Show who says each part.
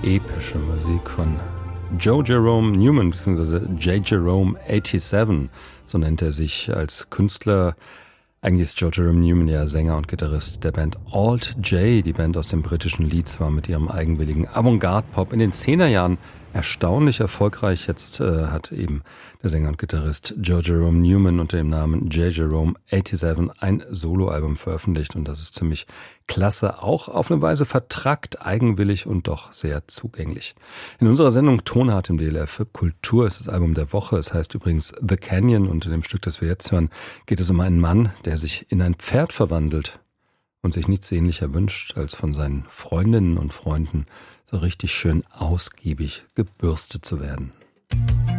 Speaker 1: epische Musik von Joe Jerome Newman, bzw. J. Jerome 87, so nennt er sich als Künstler. Eigentlich ist Joe Jerome Newman ja Sänger und Gitarrist der Band Alt J. Die Band aus dem britischen Leeds war mit ihrem eigenwilligen Avantgarde-Pop in den 10er-Jahren erstaunlich erfolgreich. Jetzt hat eben der Sänger und Gitarrist Joe Jerome Newman unter dem Namen J. Jerome 87 ein Soloalbum veröffentlicht und das ist ziemlich klasse, auch auf eine Weise vertrackt, eigenwillig und doch sehr zugänglich. In unserer Sendung Tonart im DLR für Kultur ist das Album der Woche. Es heißt übrigens The Canyon und in dem Stück, das wir jetzt hören, geht es um einen Mann, der sich in ein Pferd verwandelt und sich nichts sehnlicher wünscht, als von seinen Freundinnen und Freunden so richtig schön ausgiebig gebürstet zu werden.